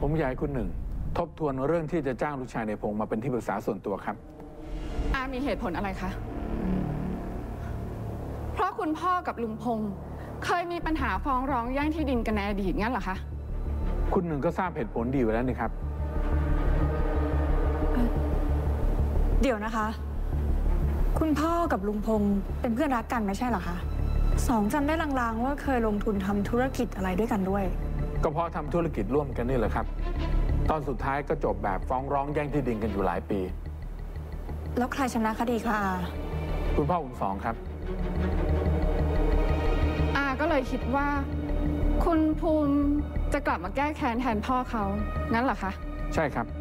ผมอยากให้คุณหนึ่งทบทวนเรื่องที่จะจ้างลูกชายในพงษ์มาเป็นที่ปรึกษาส่วนตัวครับอามีเหตุผลอะไรคะเพราะคุณพ่อกับลุงพงษ์เคยมีปัญหาฟ้องร้องแย่งที่ดินกันในอดีตงั้นเหรอคะคุณหนึ่งก็ทราบเหตุผลดีอยู่แล้วนี่ครับเดี๋ยวนะคะคุณพ่อกับลุงพงษ์เป็นเพื่อนรักกันไม่ใช่เหรอคะสองจำได้ลางๆว่าเคยลงทุนทำธุรกิจอะไรด้วยกันด้วยก็เพราะทำธุรกิจร่วมกันนี่แหละครับตอนสุดท้ายก็จบแบบฟ้องร้องแย่งที่ดินกันอยู่หลายปีแล้วใครชนะคดีคะอาคุณพ่อคุณสองครับอาก็เลยคิดว่าคุณภูมิจะกลับมาแก้แค้นแทนพ่อเขางั้นเหรอคะใช่ครับ